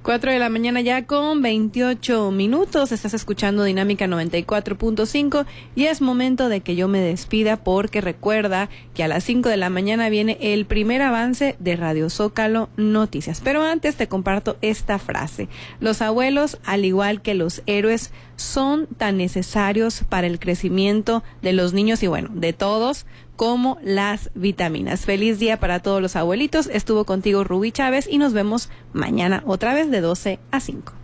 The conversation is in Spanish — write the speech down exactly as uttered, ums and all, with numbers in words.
Cuatro de la mañana ya con veintiocho minutos. Estás escuchando Dinámica noventa y cuatro punto cinco y es momento de que yo me despida, porque recuerda que a las cinco de la mañana viene el primer avance de Radio Zócalo Noticias. Pero antes te comparto esta frase: los abuelos, al igual que los héroes, son tan necesarios para el crecimiento de los niños y bueno, de todos, como las vitaminas. Feliz día para todos los abuelitos. Estuvo contigo Rubí Chávez y nos vemos mañana otra vez de doce a cinco.